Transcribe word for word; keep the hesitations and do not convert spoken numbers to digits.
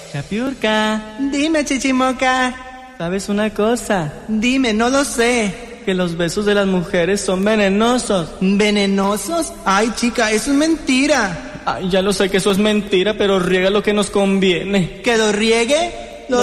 Capiurca, Dime, Chichimoca. ¿sabes una cosa? Dime, no lo sé. Que los besos de las mujeres son venenosos. ¿Venenosos? Ay, chica, eso es mentira. Ay, ya lo sé que eso es mentira, pero riega lo que nos conviene. ¿Que lo riegue?